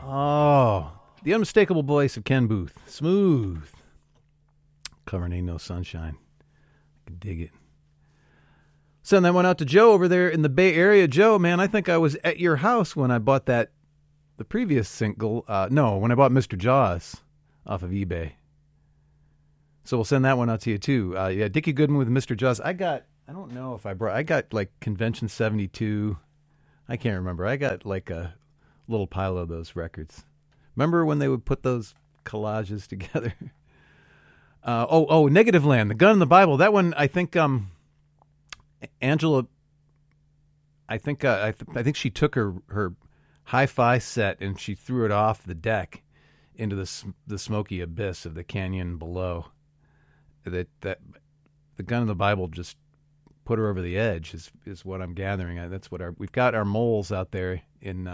Oh, the unmistakable voice of Ken Booth. Smooth. Covering Ain't No Sunshine. I can dig it. Send that one out to Joe over there in the Bay Area. Joe, man, I think I was at your house when I bought the previous single. When I bought Mr. Jaws off of eBay. So we'll send that one out to you too. Dickie Goodman with Mr. Jaws. I got like Convention 72. I can't remember. I got like a little pile of those records. Remember when they would put those collages together? Negative Land, The Gun in the Bible. That one, I think, Angela, I think she took her hi-fi set and she threw it off the deck into the smoky abyss of the canyon below. That The Gun in the Bible just put her over the edge is what I'm gathering. That's what we've got our moles out there in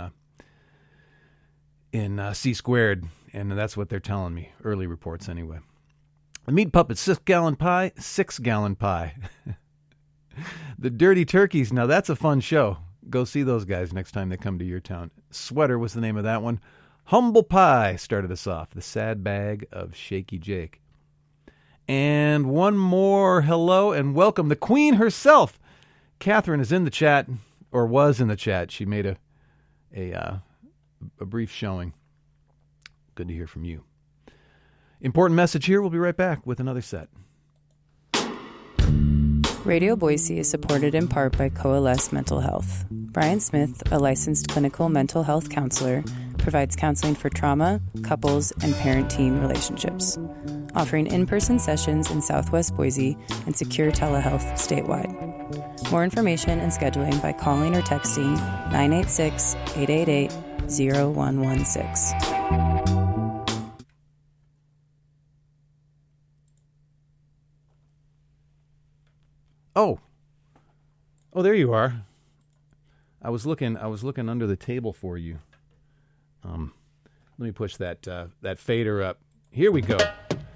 C Squared, and that's what they're telling me. Early reports, anyway. The Meat Puppets, 6 Gallon Pie. The Dirty Turkeys. Now that's a fun show. Go see those guys next time they come to your town. Sweater was the name of that one. Humble Pie started us off. The Sad Bag of Shaky Jake. And one more hello and welcome. The Queen herself. Catherine is in the chat, or was in the chat. She made a brief showing. Good to hear from you. Important message here. We'll be right back with another set. Radio Boise is supported in part by Coalesce Mental Health. Brian Smith, a licensed clinical mental health counselor, provides counseling for trauma, couples, and parent-teen relationships, offering in-person sessions in Southwest Boise and secure telehealth statewide. More information and scheduling by calling or texting 986-888-0116. Oh, there you are. I was looking under the table for you. Let me push that fader up. Here we go.